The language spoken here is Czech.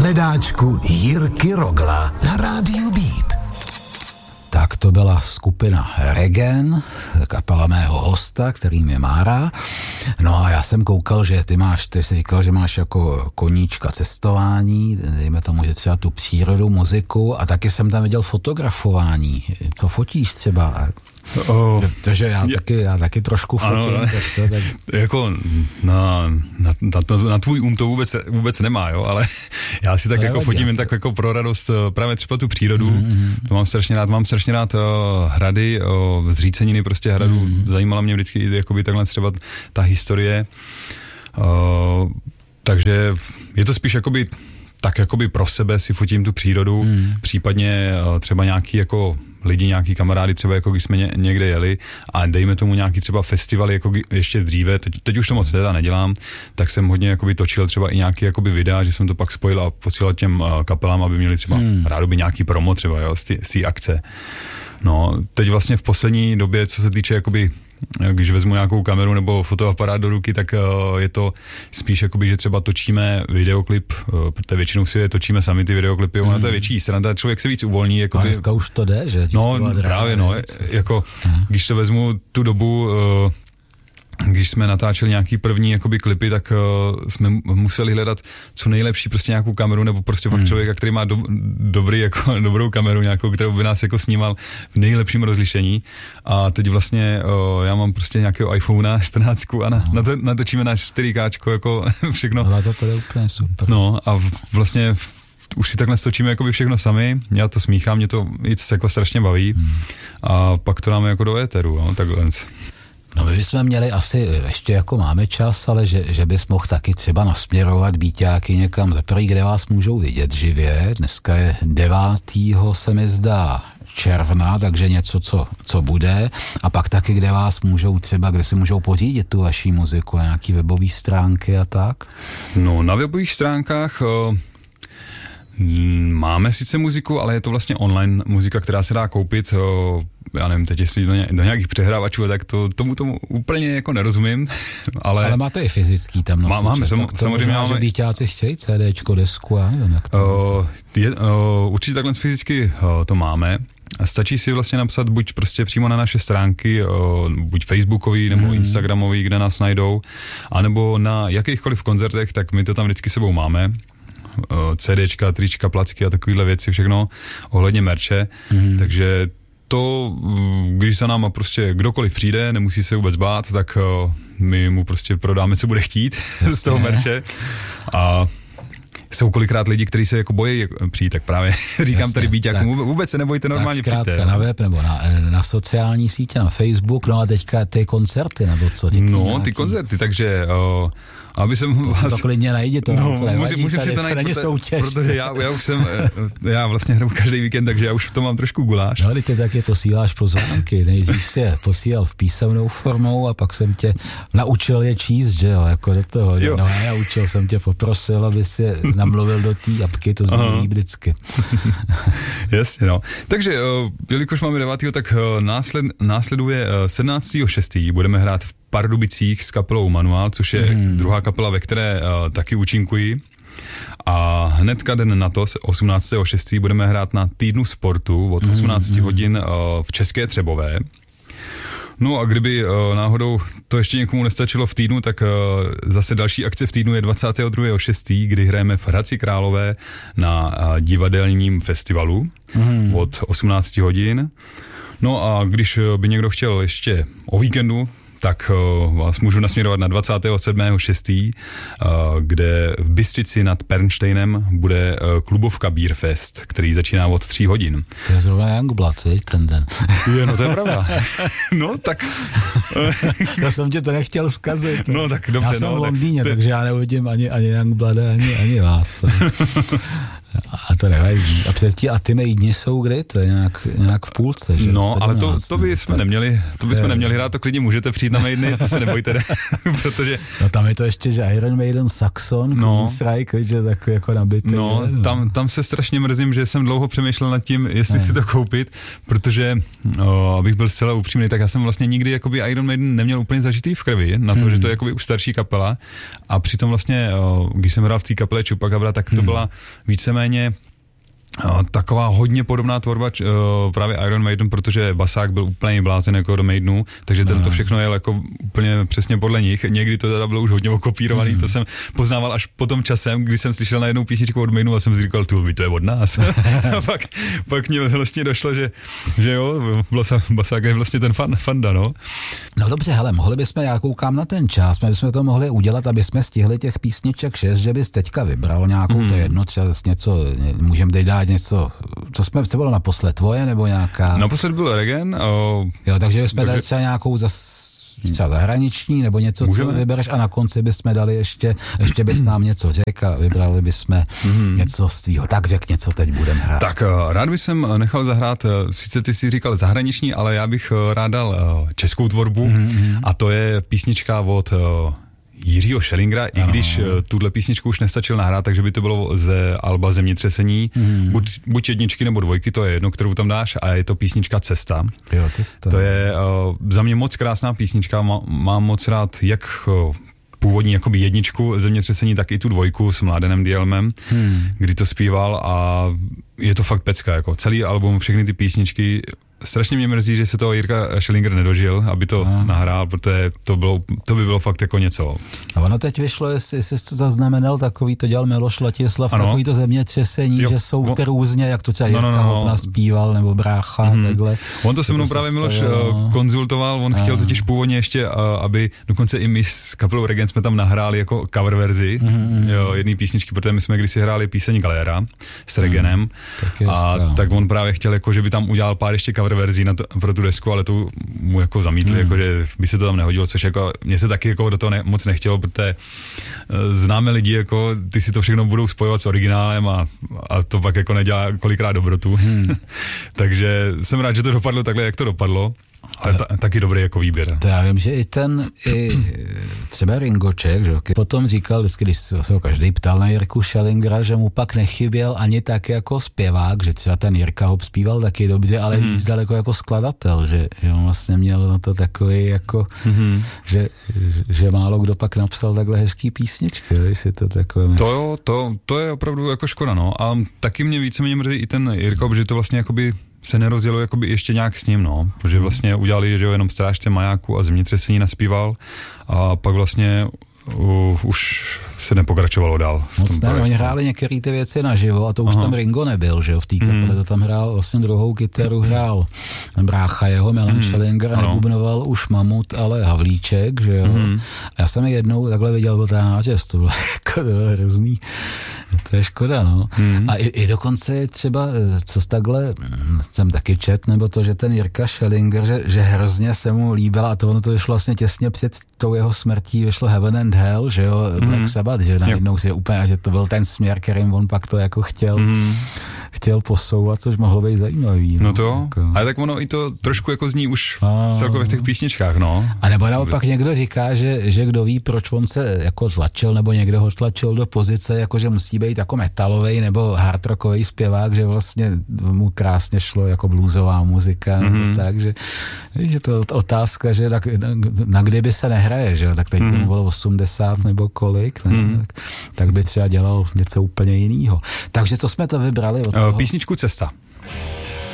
hledáčku Jirky Rogla na rádiu Beat. Tak to byla skupina Regen, kapela mého hosta, kterým je Mára. No a já jsem koukal, že ty jsi říkal, že máš jako koníčka cestování, dejme tomu, že třeba tu přírodu, muziku, a taky jsem tam viděl fotografování. Co fotíš třeba? Protože já taky trošku fotím. Ano, tak. Jako na tvůj to vůbec nemá, jo, ale já si tak jako fotím jen tak jako pro radost právě třeba tu přírodu. To mám strašně rád hrady, zříceniny prostě hradu. Zajímala mě vždycky jakoby takhle třeba ta historie. Takže je to spíš jakoby tak jakoby pro sebe si fotím tu přírodu, případně třeba nějaký jako lidi, nějaký kamarády, třeba jako když jsme někde jeli a dejme tomu nějaký třeba festivaly jako ještě dříve, teď už to moc nedělám, tak jsem hodně jakoby točil třeba i nějaký jakoby videa, že jsem to pak spojil a posílal těm kapelám, aby měli třeba rádoby nějaký promo třeba, jo, z té akce. No, teď vlastně v poslední době, co se týče jakoby, když vezmu nějakou kameru nebo fotoaparát do ruky, tak je to spíš jakoby, že třeba točíme videoklip, protože většinou si je točíme sami ty videoklipy, ona to je větší sranda, člověk se víc uvolní. Jakoby, a dneska už to jde, že? No právě, no, jako, když to vezmu tu dobu, když jsme natáčeli nějaký první jakoby klipy, tak jsme museli hledat co nejlepší prostě nějakou kameru, nebo prostě fakt člověka, který má dobrou kameru nějakou, kterou by nás jako snímal v nejlepším rozlišení. A teď vlastně já mám prostě nějakého iPhone 14 a natočíme na 4K jako všechno. Ale to je úplně super. No a vlastně už si takhle stočíme jakoby všechno sami, já to smíchám, mě to víc jako strašně baví a pak to dáme jako do éteru, no, takhle. No my bychom měli asi, ještě jako máme čas, ale že bys mohl taky třeba nasměrovat býťáky někam zaprý, kde vás můžou vidět živě. Dneska je 9. se mi zdá června, takže něco, co bude. A pak taky, kde vás můžou třeba, kde si můžou pořídit tu vaší muziku, nějaký webové stránky a tak? No na webových stránkách máme sice muziku, ale je to vlastně online muzika, která se dá koupit, já nevím, teď jestli do nějakých přehrávačů, tak tomu úplně jako nerozumím, ale máte i fyzický tam nosiče. Máme, samozřejmě máme. Že býťáci chtějí CDčko, desku, já nevím, jak to určitě takhle fyzicky to máme. Stačí si vlastně napsat buď prostě přímo na naše stránky, buď facebookový nebo instagramový, kde nás najdou, anebo na jakýchkoliv koncertech, tak my to tam vždycky sebou máme. CDčka, trička, placky a takovýhle věci, všechno ohledně merče, takže to, když se nám prostě kdokoliv přijde, nemusí se vůbec bát, tak my mu prostě prodáme, co bude chtít z toho merče a jsou kolikrát lidi, kteří se jako bojí přijít, tak právě říkám tady býťákům, vůbec se nebojte, normálně přijďte. Tak na web nebo na sociální sítě, na Facebook, no a teďka ty koncerty, nebo co? Ty koncerty, takže aby jsem to klidně najdi, to musím si to najít, protože já vlastně hraju každý víkend, takže já už to mám trošku guláš. No, ty taky posíláš pozvánky, nejdřív si je posílal v písemnou formou a pak jsem tě naučil je číst, že jo, jako do toho. Jo. No já naučil jsem tě, poprosil, aby si je namluvil do té apky, to zní líp vždycky. Jasně, no. Takže, jelikož máme 9., tak následuje 17.6. budeme hrát v Pardubicích s kapelou Manuál, což je druhá kapela, ve které taky účinkují. A hnedka den na to, 18.6. budeme hrát na Týdnu sportu od 18 hodin v České Třebové. No a kdyby náhodou to ještě někomu nestačilo v týdnu, tak zase další akce v týdnu je 22.6., kdy hrajeme v Hradci Králové na divadelním festivalu od 18 hodin. No a když by někdo chtěl ještě o víkendu, tak vás můžu nasměrovat na 27.6., kde v Bystřici nad Pernštejnem bude klubovka Beerfest, který začíná od 3 hodin. To je zrovna Youngblood, ten den. No to je pravda. No tak... Já jsem tě to nechtěl zkazit. No tak dobře. Já jsem v Londýně, takže já neuvidím ani Youngblooda, ani vás. A to nevadí. A ty mejdni jsou kdy? To je nějak v půlce, že? No, 17, ale to bychom neměli hrát, to klidně můžete přijít na Maideny, to se nebojte, ne? Protože... No tam je to ještě, že Iron Maiden, Saxon, Queensryche, že takový jako nabitý. No, tam se strašně mrzím, že jsem dlouho přemýšlel nad tím, jestli si to koupit, protože, abych byl zcela upřímný, tak já jsem vlastně nikdy jakoby Iron Maiden neměl úplně zažitý v krvi, na to, že to je jakoby už starší kapela a přitom vlastně, když jsem hrál v té kapele Chupacabra, tak to byla víceméně taková hodně podobná tvorba právě Iron Maiden, protože basák byl úplně blázen jako do Maidenu, takže to všechno je jako úplně přesně podle nich. Někdy to teda bylo už hodně okopírovaný, to jsem poznával až po tom časem, kdy jsem slyšel na jednou písničku od Maidenu a jsem si říkal, to je od nás. A pak mě vlastně došlo, že jo, basák je vlastně ten fanda, no. No dobře, hele, mohli bychom, já koukám na ten čas, my bychom to mohli udělat, aby jsme stihli těch písniček 6, že bys teďka vybral nějakou, to jedno, třeba něco, můžeme dát něco, co bylo naposled, tvoje nebo nějaká? Naposled byl Regen. Jo, takže bychom dali třeba nějakou třeba zahraniční nebo něco, co vybereš a na konci bychom dali ještě bys nám něco řekl a vybrali bychom něco z tvýho. Tak řek něco, teď budeme hrát. Tak rád bych jsem nechal zahrát, sice ty jsi říkal zahraniční, ale já bych rád dal českou tvorbu a to je písnička od Jiřího Schellingera, i když tuhle písničku už nestačil nahrát, takže by to bylo ze alba Zemětřesení, buď jedničky nebo dvojky, to je jedno, kterou tam dáš, a je to písnička Cesta. Jo, Cesta. To je za mě moc krásná písnička, mám moc rád jak původní jakoby jedničku Zemětřesení, tak i tu dvojku s Mládenem Dielmem, kdy to zpíval a je to fakt pecka, jako celý album, všechny ty písničky. Strašně mě mrzí, že se toho Jirka Schellinger nedožil, aby to nahrál, protože to by bylo fakt jako něco. A ono teď vyšlo, jestli jsi to zaznamenal, takový to dělal Miloš Latislav, takový to Zemětřesení, že jsou různě, jak to třeba Jirka Hopna zpíval, nebo brácha, takhle. On to se mnou právě Miloš konzultoval, on chtěl totiž původně ještě, aby dokonce i my s kapelou Regen jsme tam nahráli jako cover verzi jedné písničky, protože my jsme kdysi hráli píseň Galera s Regenem a tak on právě chtěl, jako, že by tam udělal pár ještě cover verzí pro tu desku, ale to mu jako zamítli, jako, že by se to tam nehodilo, což jako mně se taky jako do toho moc nechtělo, protože známe lidi, jako ty si to všechno budou spojovat s originálem a to pak jako nedělá kolikrát dobrotu. Takže jsem rád, že to dopadlo takhle, jak to dopadlo. Ale taky dobrý jako výběr. To já vím, že i třeba Ringoček, že potom říkal, když se ho každý ptal na Jirku Schellingera, že mu pak nechyběl ani tak jako zpěvák, že třeba ten Jirka Hop zpíval taky dobře, ale víc daleko jako skladatel, že on vlastně měl na to takový jako, že málo kdo pak napsal takhle hezký písničky, jestli to takové. To je opravdu jako škoda, no. A taky mě víceméně mrzí i ten Jirka Hop, že to vlastně jakoby se nerozjelo jakoby ještě nějak s ním, no, protože vlastně udělali, že jo, jenom Strážce majáku a Zemětřesení naspíval a pak vlastně už se nepokračovalo dál. Moc ne, oni hráli některé ty věci naživo a to už tam Ringo nebyl, že jo, v té kapele to tam hrál, vlastně druhou kytaru hrál brácha jeho, Milan Schellinger, nebubnoval už Mamut, ale Havlíček, že jo. A já jsem je jednou takhle viděl, byl ten náčest, to bylo hrozný, to je škoda, no. A i dokonce třeba, co takhle, jsem taky čet, nebo to, že ten Jirka Schellinger, že hrozně se mu líbila, a to ono to vyšlo vlastně těsně před tou jeho smrtí, vyšlo Heaven and Hell, že jo, Black Sabbath, že najednou si úplně, že to byl ten směr, kterým on pak to jako chtěl posouvat, což mohlo být zajímavý. No to, jako, ale tak ono i to trošku jako zní už celkově v těch písničkách, no. A nebo naopak někdo říká, že kdo ví, proč on se jako tlačil, nebo někdo ho tlačil do pozice, jako že musí být jako metalovej nebo hardrockovej zpěvák, že vlastně mu krásně šlo jako bluesová muzika, nebo tak, že to otázka, že na kdyby se nehraje, že tak teď by mu bylo 80 nebo kolik, ne? Tak by třeba dělal něco úplně jiného. Takže co jsme to vybrali od toho? Písničku Cesta.